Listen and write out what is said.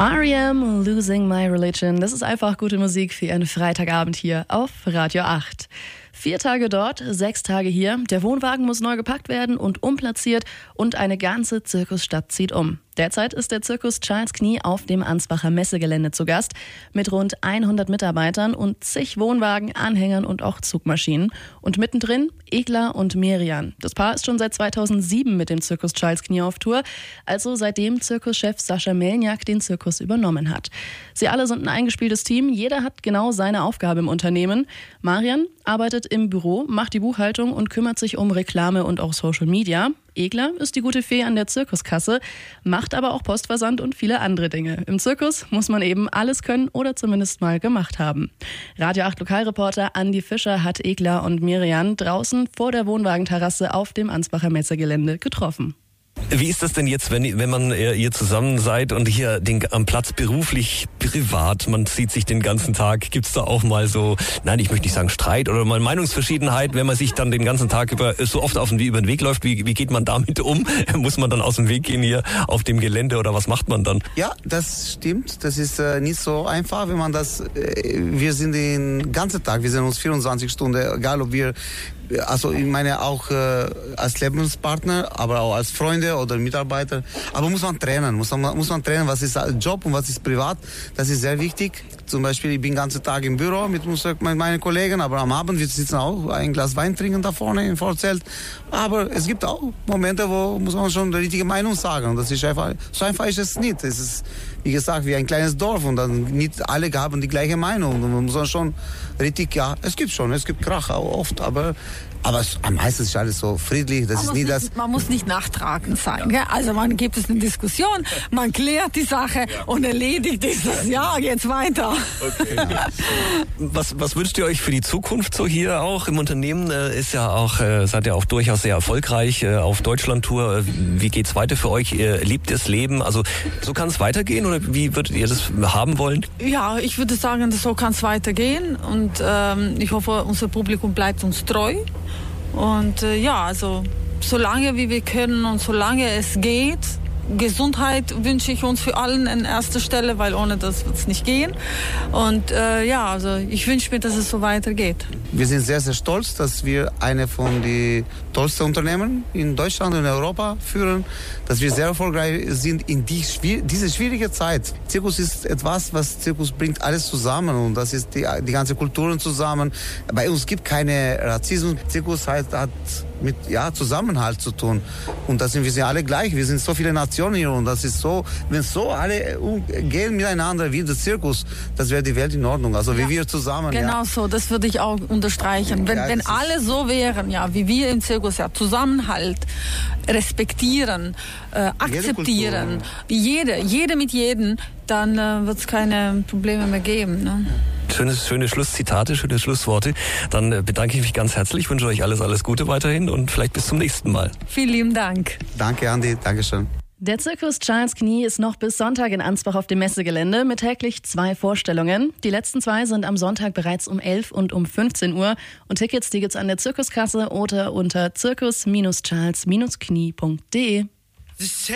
R.E.M. Losing My Religion. Das ist einfach gute Musik für einen Freitagabend hier auf Radio 8. 4 Tage dort, 6 Tage hier. Der Wohnwagen muss neu gepackt werden und umplatziert und eine ganze Zirkusstadt zieht um. Derzeit ist der Zirkus Charles Knie auf dem Ansbacher Messegelände zu Gast mit rund 100 Mitarbeitern und zig Wohnwagen, Anhängern und auch Zugmaschinen. Und mittendrin Egla und Merian. Das Paar ist schon seit 2007 mit dem Zirkus Charles Knie auf Tour, also seitdem Zirkuschef Sascha Melniak den Zirkus übernommen hat. Sie alle sind ein eingespieltes Team, jeder hat genau seine Aufgabe im Unternehmen. Marian arbeitet im Büro, macht die Buchhaltung und kümmert sich um Reklame und auch Social Media. Egla ist die gute Fee an der Zirkuskasse, macht aber auch Postversand und viele andere Dinge. Im Zirkus muss man eben alles können oder zumindest mal gemacht haben. Radio 8 Lokalreporter Andi Fischer hat Egla und Merian draußen vor der Wohnwagenterrasse auf dem Ansbacher Messegelände getroffen. Wie ist das denn jetzt, wenn man hier zusammen seid und hier am Platz beruflich, privat, man sieht sich den ganzen Tag, gibt's da auch mal so, nein, ich möchte nicht sagen Streit oder mal Meinungsverschiedenheit, wenn man sich dann den ganzen Tag so oft über den Weg läuft, wie geht man damit um? Muss man dann aus dem Weg gehen hier auf dem Gelände oder was macht man dann? Ja, das stimmt, das ist nicht so einfach, wenn man wir sind den ganzen Tag, wir sind uns 24 Stunden, egal ob wir, also ich meine auch als Lebenspartner, aber auch als Freunde oder Mitarbeiter. Aber muss man trennen, muss man trennen, was ist Job und was ist privat. Das ist sehr wichtig. Zum Beispiel, ich bin den ganzen Tag im Büro mit meinen Kollegen, aber am Abend wir sitzen auch ein Glas Wein trinken da vorne im Vorzelt. Aber es gibt auch Momente, wo muss man schon die richtige Meinung sagen. Und das ist einfach, so einfach ist es nicht. Es ist, wie gesagt, wie ein kleines Dorf und dann nicht alle haben die gleiche Meinung. Und man muss schon richtig, ja, es gibt Krach auch oft, aber am meisten ist alles so friedlich. Man muss nicht nachtragend sein. Gell? Also man gibt es eine Diskussion, man klärt die Sache und erledigt es. Ja, geht's weiter. Okay. Was wünscht ihr euch für die Zukunft so hier auch im Unternehmen? Ist ja auch, seid ihr auch durchaus sehr erfolgreich auf Deutschlandtour. Wie geht's weiter für euch? Ihr liebt das Leben. Also so kann es weitergehen oder wie würdet ihr das haben wollen? Ja, ich würde sagen, so kann es weitergehen und ich hoffe, unser Publikum bleibt uns treu. Und also solange wie wir können und solange es geht, Gesundheit wünsche ich uns für allen an erster Stelle, weil ohne das wird es nicht gehen. Und also ich wünsche mir, dass es so weitergeht. Wir sind sehr, sehr stolz, dass wir eine von den tollsten Unternehmen in Deutschland und in Europa führen, dass wir sehr erfolgreich sind in diese schwierige Zeit. Zirkus ist etwas, Zirkus bringt alles zusammen und das ist die ganze Kulturen zusammen. Bei uns gibt keine Rassismus. Zirkus hat mit Zusammenhalt zu tun. Und wir sind alle gleich. Wir sind so viele Nationen hier und das ist so, wenn so alle gehen miteinander wie der Zirkus, das wäre die Welt in Ordnung. Also wie wir zusammen. Genau so, das würde ich auch unterstreichen. Wenn alle so wären, wie wir im Zirkus, Zusammenhalt, respektieren, akzeptieren, jede mit jedem, dann wird es keine Probleme mehr geben. Ne? Schöne Schlusszitate, schöne Schlussworte. Dann bedanke ich mich ganz herzlich, wünsche euch alles Gute weiterhin und vielleicht bis zum nächsten Mal. Vielen lieben Dank. Danke, Andi. Dankeschön. Der Zirkus Charles Knie ist noch bis Sonntag in Ansbach auf dem Messegelände mit täglich 2 Vorstellungen. Die letzten 2 sind am Sonntag bereits um 11 und um 15 Uhr. Und Tickets, die gibt's an der Zirkuskasse oder unter zirkus-charles-knie.de.